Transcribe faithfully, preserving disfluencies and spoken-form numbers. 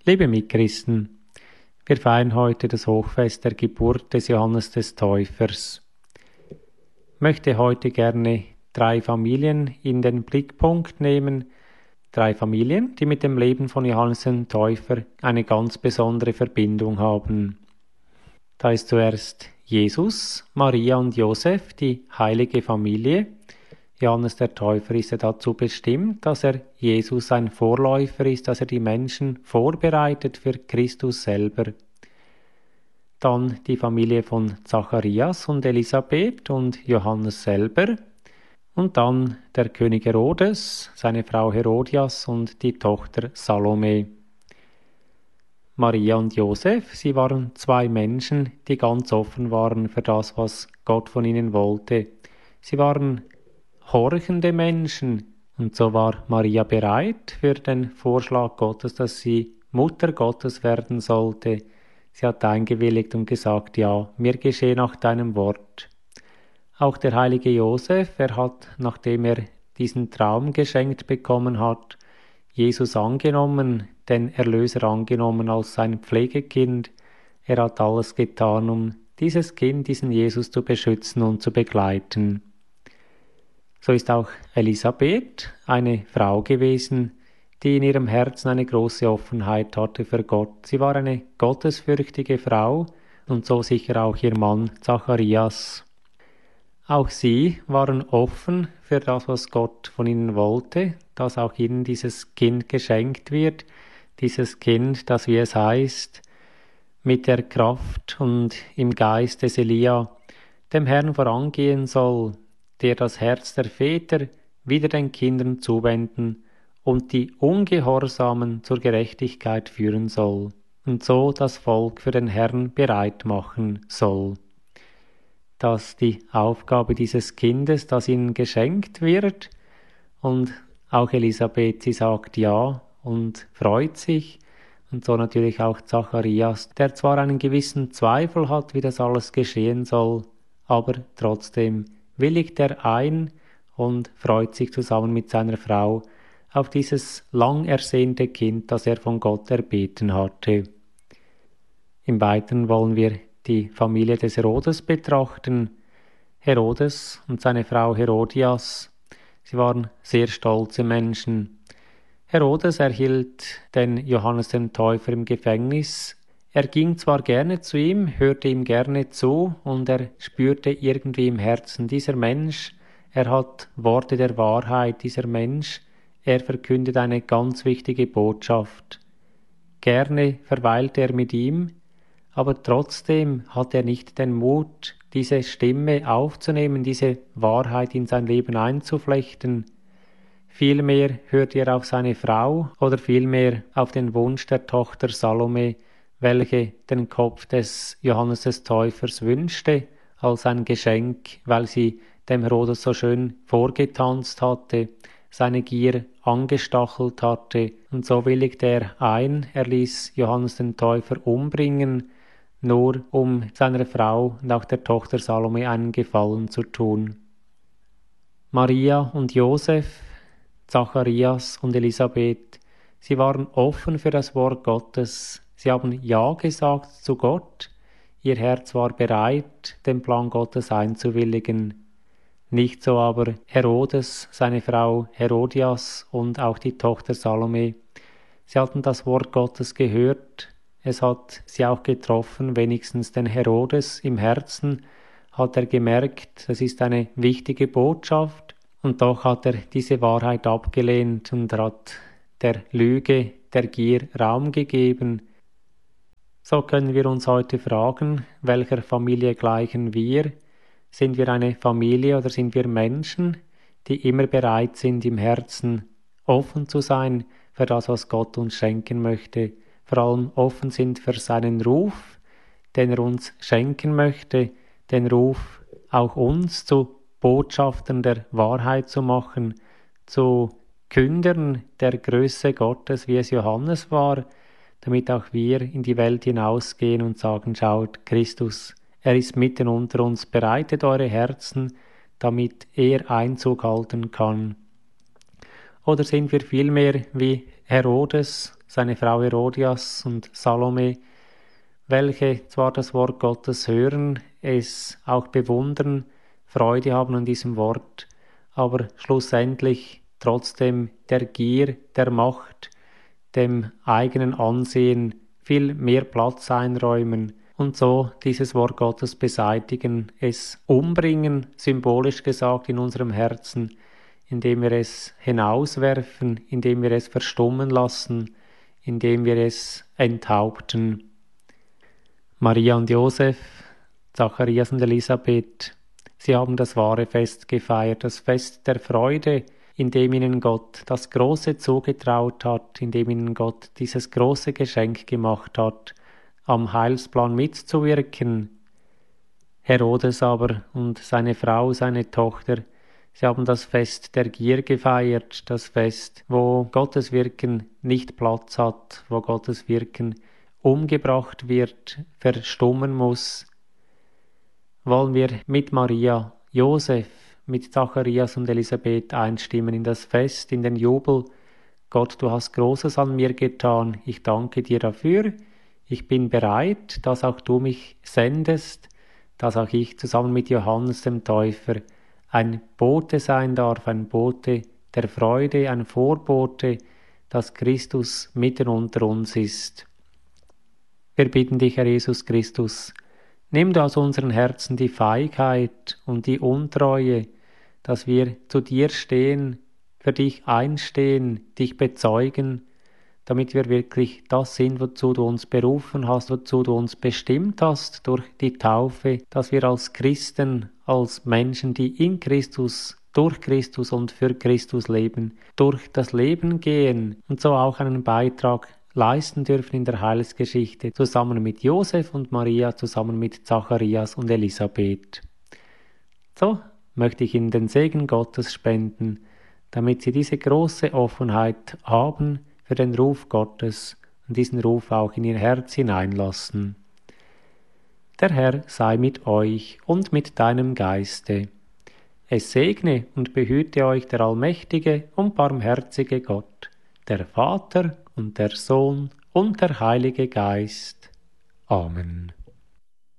Liebe Mitchristen, wir feiern heute das Hochfest der Geburt des Johannes des Täufers. Ich möchte heute gerne drei Familien in den Blickpunkt nehmen, drei Familien, die mit dem Leben von Johannes dem Täufer eine ganz besondere Verbindung haben. Da ist zuerst Jesus, Maria und Josef, die heilige Familie. Johannes der Täufer ist ja dazu bestimmt, dass er Jesus ein Vorläufer ist, dass er die Menschen vorbereitet für Christus selber. Dann die Familie von Zacharias und Elisabeth und Johannes selber. Und dann der König Herodes, seine Frau Herodias und die Tochter Salome. Maria und Josef, sie waren zwei Menschen, die ganz offen waren für das, was Gott von ihnen wollte. Sie waren horchende Menschen, und so war Maria bereit für den Vorschlag Gottes, dass sie Mutter Gottes werden sollte. Sie hat eingewilligt und gesagt, ja, mir geschehe nach deinem Wort. Auch der heilige Josef, er hat, nachdem er diesen Traum geschenkt bekommen hat, Jesus angenommen, den Erlöser angenommen als sein Pflegekind. Er hat alles getan, um dieses Kind, diesen Jesus zu beschützen und zu begleiten. So ist auch Elisabeth eine Frau gewesen, die in ihrem Herzen eine große Offenheit hatte für Gott. Sie war eine gottesfürchtige Frau und so sicher auch ihr Mann Zacharias. Auch sie waren offen für das, was Gott von ihnen wollte, dass auch ihnen dieses Kind geschenkt wird, dieses Kind, das, wie es heißt, mit der Kraft und im Geist des Elia dem Herrn vorangehen soll, der das Herz der Väter wieder den Kindern zuwenden und die Ungehorsamen zur Gerechtigkeit führen soll und so das Volk für den Herrn bereit machen soll. Dass die Aufgabe dieses Kindes, das ihnen geschenkt wird, und auch Elisabeth, sie sagt ja und freut sich, und so natürlich auch Zacharias, der zwar einen gewissen Zweifel hat, wie das alles geschehen soll, aber trotzdem willigt er ein und freut sich zusammen mit seiner Frau auf dieses lang ersehnte Kind, das er von Gott erbeten hatte. Im Weiteren wollen wir die Familie des Herodes betrachten. Herodes und seine Frau Herodias, sie waren sehr stolze Menschen. Herodes erhielt den Johannes den Täufer im Gefängnis. Er ging zwar gerne zu ihm, hörte ihm gerne zu und er spürte irgendwie im Herzen, dieser Mensch, er hat Worte der Wahrheit, dieser Mensch, er verkündet eine ganz wichtige Botschaft. Gerne verweilte er mit ihm, aber trotzdem hat er nicht den Mut, diese Stimme aufzunehmen, diese Wahrheit in sein Leben einzuflechten. Vielmehr hörte er auf seine Frau oder vielmehr auf den Wunsch der Tochter Salome, welche den Kopf des Johannes des Täufers wünschte, als ein Geschenk, weil sie dem Herodes so schön vorgetanzt hatte, seine Gier angestachelt hatte, und so willigte er ein, er ließ Johannes den Täufer umbringen, nur um seiner Frau und auch der Tochter Salome einen Gefallen zu tun. Maria und Josef, Zacharias und Elisabeth, sie waren offen für das Wort Gottes. Sie haben Ja gesagt zu Gott. Ihr Herz war bereit, den Plan Gottes einzuwilligen. Nicht so aber Herodes, seine Frau Herodias und auch die Tochter Salome. Sie hatten das Wort Gottes gehört. Es hat sie auch getroffen, wenigstens den Herodes im Herzen hat er gemerkt, das ist eine wichtige Botschaft. Und doch hat er diese Wahrheit abgelehnt und hat der Lüge, der Gier Raum gegeben. So können wir uns heute fragen, welcher Familie gleichen wir? Sind wir eine Familie oder sind wir Menschen, die immer bereit sind, im Herzen offen zu sein für das, was Gott uns schenken möchte, vor allem offen sind für seinen Ruf, den er uns schenken möchte, den Ruf auch uns zu Botschaftern der Wahrheit zu machen, zu Kündern der Größe Gottes, wie es Johannes war, damit auch wir in die Welt hinausgehen und sagen, schaut, Christus, er ist mitten unter uns, bereitet eure Herzen, damit er Einzug halten kann. Oder sind wir vielmehr wie Herodes, seine Frau Herodias und Salome, welche zwar das Wort Gottes hören, es auch bewundern, Freude haben an diesem Wort, aber schlussendlich trotzdem der Gier, der Macht, dem eigenen Ansehen viel mehr Platz einräumen und so dieses Wort Gottes beseitigen, es umbringen, symbolisch gesagt in unserem Herzen, indem wir es hinauswerfen, indem wir es verstummen lassen, indem wir es enthaupten. Maria und Josef, Zacharias und Elisabeth, sie haben das wahre Fest gefeiert, das Fest der Freude, in dem ihnen Gott das Große zugetraut hat, in dem ihnen Gott dieses große Geschenk gemacht hat, am Heilsplan mitzuwirken. Herodes aber und seine Frau, seine Tochter, sie haben das Fest der Gier gefeiert, das Fest, wo Gottes Wirken nicht Platz hat, wo Gottes Wirken umgebracht wird, verstummen muss. Wollen wir mit Maria, Josef, mit Zacharias und Elisabeth einstimmen in das Fest, in den Jubel. Gott, du hast Großes an mir getan, ich danke dir dafür. Ich bin bereit, dass auch du mich sendest, dass auch ich zusammen mit Johannes dem Täufer ein Bote sein darf, ein Bote der Freude, ein Vorbote, dass Christus mitten unter uns ist. Wir bitten dich, Herr Jesus Christus, nimm du aus unseren Herzen die Feigheit und die Untreue, dass wir zu dir stehen, für dich einstehen, dich bezeugen, damit wir wirklich das sind, wozu du uns berufen hast, wozu du uns bestimmt hast durch die Taufe, dass wir als Christen, als Menschen, die in Christus, durch Christus und für Christus leben, durch das Leben gehen und so auch einen Beitrag leisten dürfen in der Heilsgeschichte, zusammen mit Josef und Maria, zusammen mit Zacharias und Elisabeth. So möchte ich Ihnen den Segen Gottes spenden, damit Sie diese große Offenheit haben für den Ruf Gottes und diesen Ruf auch in Ihr Herz hineinlassen. Der Herr sei mit euch und mit deinem Geiste. Es segne und behüte euch der allmächtige und barmherzige Gott, der Vater und der Sohn und der Heilige Geist. Amen.